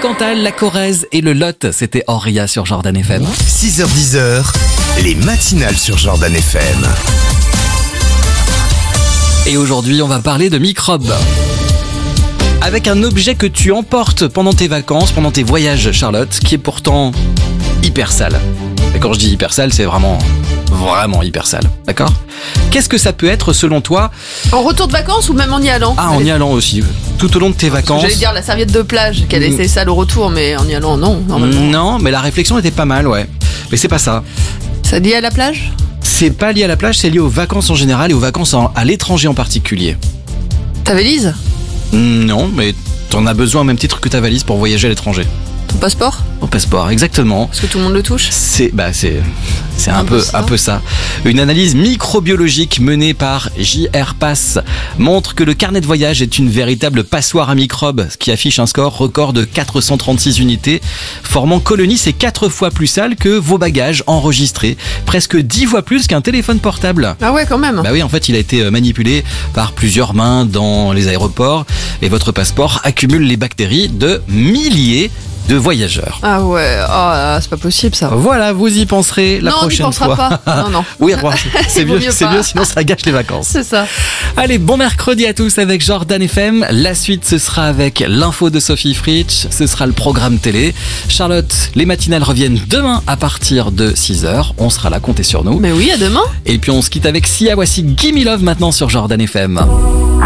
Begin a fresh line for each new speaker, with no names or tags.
Cantal, la Corrèze et le Lot. C'était Auria sur Jordan FM.
6h-10h, les matinales sur Jordan FM.
Et aujourd'hui, on va parler de microbes. Avec un objet que tu emportes pendant tes vacances, pendant tes voyages, Charlotte, qui est pourtant hyper sale. Et quand je dis hyper sale, c'est vraiment hyper sale. D'accord ? Qu'est-ce que ça peut être selon toi ?
En retour de vacances ou même en y allant ?
Ah, en y allant aussi. Tout au long de tes vacances.
J'allais dire la serviette de plage, qu'elle essaie ça le retour, mais en y allant, non. Normalement.
Non, mais la réflexion était pas mal, ouais. Mais c'est pas ça.
Ça lié à la plage ?
C'est pas lié à la plage, c'est lié aux vacances en général et aux vacances à l'étranger en particulier.
Ta valise ?
Non, mais t'en as besoin au même titre que ta valise pour voyager à l'étranger.
Ton passeport ?
Au passeport, exactement.
Est-ce que tout le monde le touche ?
C'est un peu ça. Une analyse microbiologique menée par J.R. Pass montre que le carnet de voyage est une véritable passoire à microbes, ce qui affiche un score record de 436 unités, formant colonie. C'est 4 fois plus sale que vos bagages enregistrés, presque 10 fois plus qu'un téléphone portable.
Ah ouais, quand même.
Bah oui, en fait, il a été manipulé par plusieurs mains dans les aéroports et votre passeport accumule les bactéries de milliers de voyageurs.
Ah ouais, c'est pas possible ça.
Voilà, vous y penserez la prochaine fois.
Non, on n'y pensera pas. Non.
Oui, c'est mieux,
pas.
Sinon ça gâche les vacances.
C'est ça.
Allez, bon mercredi à tous avec Jordan FM. La suite, ce sera avec l'info de Sophie Fritsch. Ce sera le programme télé. Charlotte, les matinales reviennent demain à partir de 6h. On sera là, comptez sur nous.
Mais oui, à demain.
Et puis on se quitte avec Sia. Voici Gimme Love maintenant sur Jordan FM.